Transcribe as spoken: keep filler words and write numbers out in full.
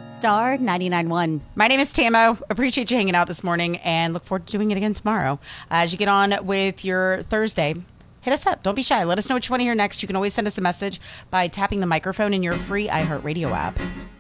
Star ninety-nine point one. My name is Tamo. Appreciate you hanging out this morning and look forward to doing it again tomorrow. As you get on with your Thursday, hit us up. Don't be shy. Let us know what you want to hear next. You can always send us a message by tapping the microphone in your free iHeartRadio app.